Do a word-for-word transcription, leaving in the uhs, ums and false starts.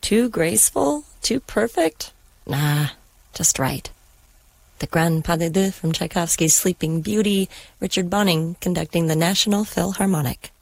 Too graceful? Too perfect? Nah, just right. The Grand Pas de Deux from Tchaikovsky's Sleeping Beauty, Richard Bonning conducting the National Philharmonic.